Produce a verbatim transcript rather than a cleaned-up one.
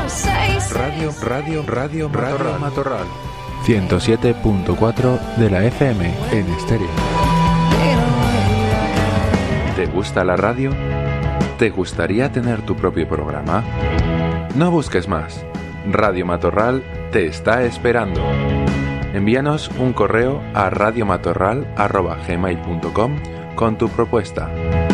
Radio, radio, radio, radio Matorral. ciento siete punto cuatro de la F M en estéreo. ¿Te gusta la radio? ¿Te gustaría tener tu propio programa? No busques más. Radio Matorral te está esperando. Envíanos un correo a radiomatorral arroba gmail punto com con tu propuesta.